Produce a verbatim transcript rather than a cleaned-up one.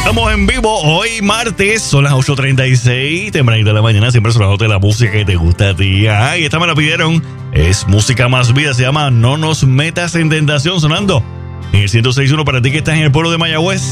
Estamos en vivo hoy martes, son las ocho treinta y seis, tempranito de la mañana, siempre sonándote la música que te gusta a ti. Ah, y esta me la pidieron, es Música Más Vida, se llama No Nos Metas en Tentación, sonando en el ciento seis punto uno para ti que estás en el pueblo de Mayagüez.